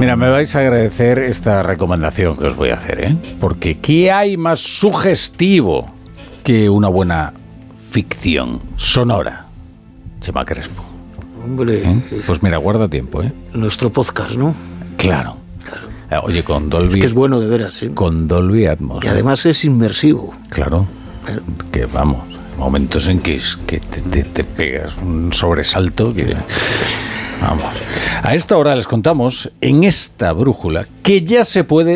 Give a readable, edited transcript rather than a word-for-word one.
Mira, me vais a agradecer esta recomendación que os voy a hacer, ¿eh? Porque ¿qué hay más sugestivo que una buena ficción sonora? Chema Crespo. Hombre, Pues mira, guarda tiempo, ¿eh? Nuestro podcast, ¿no? Claro. Oye, con Dolby... Es que es bueno de veras, sí. Con Dolby Atmos. Y además es inmersivo. Claro. Que vamos, momentos en que te pegas un sobresalto que... Vamos. A esta hora les contamos en esta brújula que ya se puede